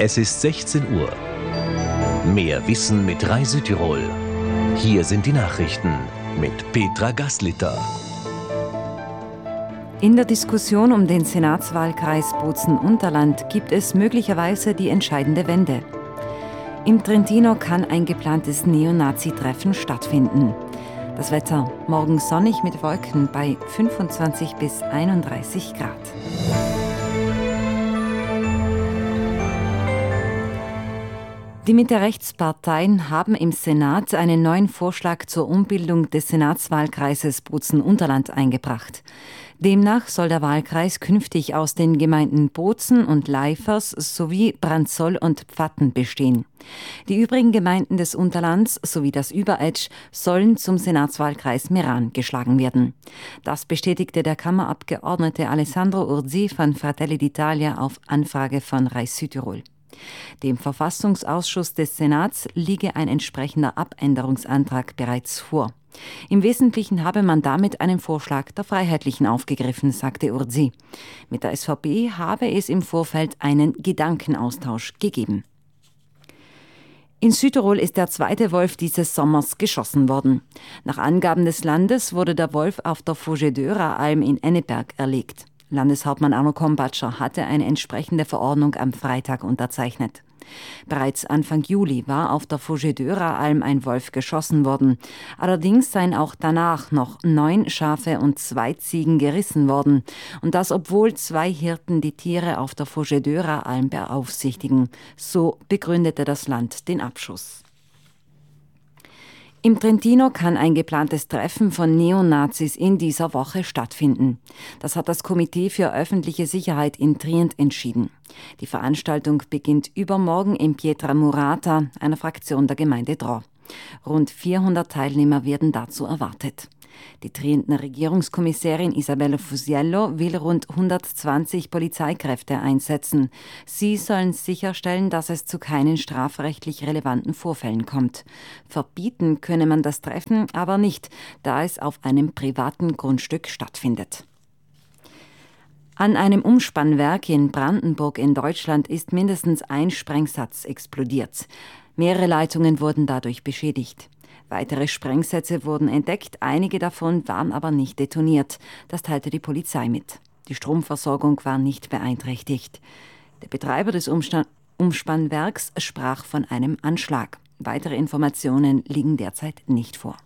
Es ist 16 Uhr. Mehr Wissen mit Rai Südtirol. Hier sind die Nachrichten mit Petra Gaslitter. In der Diskussion um den Senatswahlkreis Bozen-Unterland gibt es möglicherweise die entscheidende Wende. Im Trentino kann ein geplantes Neonazi-Treffen stattfinden. Das Wetter morgen sonnig mit Wolken bei 25 bis 31 Grad. Die Mitte-Rechts-Parteien haben im Senat einen neuen Vorschlag zur Umbildung des Senatswahlkreises Bozen-Unterland eingebracht. Demnach soll der Wahlkreis künftig aus den Gemeinden Bozen und Leifers sowie Branzoll und Pfatten bestehen. Die übrigen Gemeinden des Unterlands sowie das Überetsch sollen zum Senatswahlkreis Meran geschlagen werden. Das bestätigte der Kammerabgeordnete Alessandro Urzi von Fratelli d'Italia auf Anfrage von Rai Südtirol. Dem Verfassungsausschuss des Senats liege ein entsprechender Abänderungsantrag bereits vor. Im Wesentlichen habe man damit einen Vorschlag der Freiheitlichen aufgegriffen, sagte Urzi. Mit der SVP habe es im Vorfeld einen Gedankenaustausch gegeben. In Südtirol ist der zweite Wolf dieses Sommers geschossen worden. Nach Angaben des Landes wurde der Wolf auf der Fougedöra-Alm in Enneberg erlegt. Landeshauptmann Arno Kombatscher hatte eine entsprechende Verordnung am Freitag unterzeichnet. Bereits Anfang Juli war auf der Fougedöra-Alm ein Wolf geschossen worden. Allerdings seien auch danach noch 9 Schafe und 2 Ziegen gerissen worden. Und das, obwohl 2 Hirten die Tiere auf der Fougedöra-Alm beaufsichtigen. So begründete das Land den Abschuss. Im Trentino kann ein geplantes Treffen von Neonazis in dieser Woche stattfinden. Das hat das Komitee für öffentliche Sicherheit in Trient entschieden. Die Veranstaltung beginnt übermorgen in Pietramurata, einer Fraktion der Gemeinde Dro. Rund 400 Teilnehmer werden dazu erwartet. Die Trientner Regierungskommissärin Isabella Fusiello will rund 120 Polizeikräfte einsetzen. Sie sollen sicherstellen, dass es zu keinen strafrechtlich relevanten Vorfällen kommt. Verbieten könne man das Treffen aber nicht, da es auf einem privaten Grundstück stattfindet. An einem Umspannwerk in Brandenburg in Deutschland ist mindestens ein Sprengsatz explodiert. Mehrere Leitungen wurden dadurch beschädigt. Weitere Sprengsätze wurden entdeckt, einige davon waren aber nicht detoniert. Das teilte die Polizei mit. Die Stromversorgung war nicht beeinträchtigt. Der Betreiber des Umspannwerks sprach von einem Anschlag. Weitere Informationen liegen derzeit nicht vor.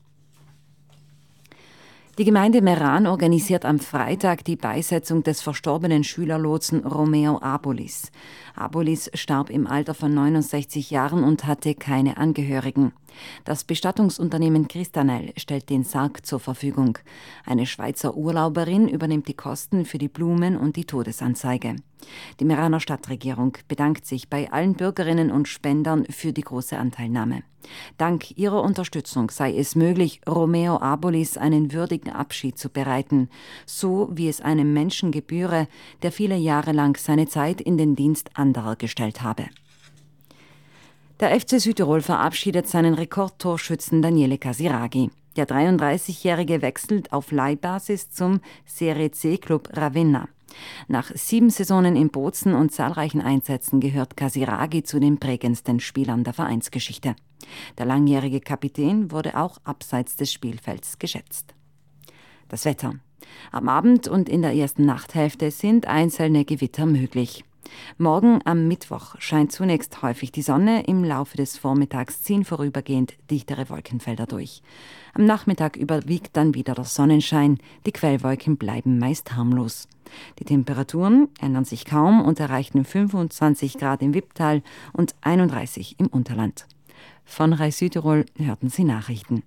Die Gemeinde Meran organisiert am Freitag die Beisetzung des verstorbenen Schülerlotsen Romeo Abolis. Abolis starb im Alter von 69 Jahren und hatte keine Angehörigen. Das Bestattungsunternehmen Christanel stellt den Sarg zur Verfügung. Eine Schweizer Urlauberin übernimmt die Kosten für die Blumen und die Todesanzeige. Die Meraner Stadtregierung bedankt sich bei allen Bürgerinnen und Spendern für die große Anteilnahme. Dank ihrer Unterstützung sei es möglich, Romeo Abolis einen würdigen Abschied zu bereiten, so wie es einem Menschen gebühre, der viele Jahre lang seine Zeit in den Dienst anderer gestellt habe. Der FC Südtirol verabschiedet seinen Rekordtorschützen Daniele Casiraghi. Der 33-Jährige wechselt auf Leihbasis zum Serie C-Club Ravenna. Nach 7 Saisonen in Bozen und zahlreichen Einsätzen gehört Casiraghi zu den prägendsten Spielern der Vereinsgeschichte. Der langjährige Kapitän wurde auch abseits des Spielfelds geschätzt. Das Wetter. Am Abend und in der ersten Nachthälfte sind einzelne Gewitter möglich. Morgen am Mittwoch scheint zunächst häufig die Sonne, im Laufe des Vormittags ziehen vorübergehend dichtere Wolkenfelder durch. Am Nachmittag überwiegt dann wieder der Sonnenschein, die Quellwolken bleiben meist harmlos. Die Temperaturen ändern sich kaum und erreichten 25 Grad im Wipptal und 31 im Unterland. Von Rai Südtirol hörten Sie Nachrichten.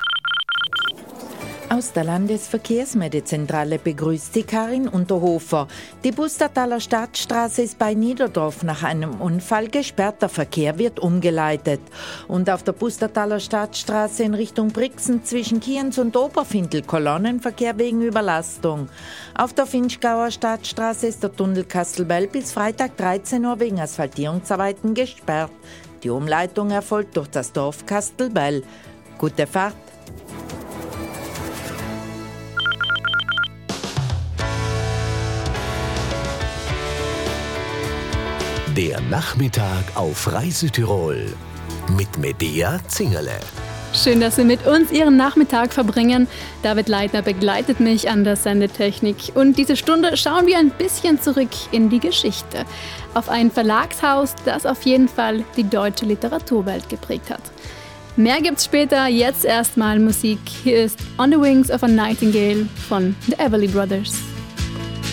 Aus der Landesverkehrsmeldezentrale begrüßt Sie Karin Unterhofer. Die Pustertaler Stadtstraße ist bei Niederdorf nach einem Unfall gesperrt. Der Verkehr wird umgeleitet. Und auf der Pustertaler Stadtstraße in Richtung Brixen zwischen Kienz und Oberfindl Kolonnenverkehr wegen Überlastung. Auf der Finchgauer Stadtstraße ist der Tunnel Kastelbell bis Freitag 13 Uhr wegen Asphaltierungsarbeiten gesperrt. Die Umleitung erfolgt durch das Dorf Kastelbell. Gute Fahrt! Der Nachmittag auf Reisütirol mit Medea Zingerle. Schön, dass Sie mit uns Ihren Nachmittag verbringen. David Leitner begleitet mich an der Sendetechnik. Und diese Stunde schauen wir ein bisschen zurück in die Geschichte. Auf ein Verlagshaus, das auf jeden Fall die deutsche Literaturwelt geprägt hat. Mehr gibt's später, jetzt erstmal Musik. Hier ist On the Wings of a Nightingale von The Everly Brothers.